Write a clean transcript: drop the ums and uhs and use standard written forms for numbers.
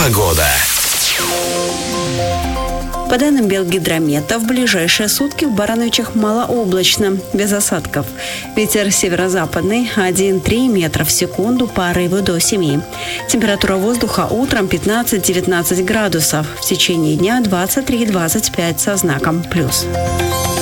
Погода. По данным Белгидромета, в ближайшие сутки в Барановичах малооблачно, без осадков. Ветер северо-западный 1,3 метра в секунду, порывы до 7. Температура воздуха утром 15-19 градусов, в течение дня 23-25 со знаком плюс.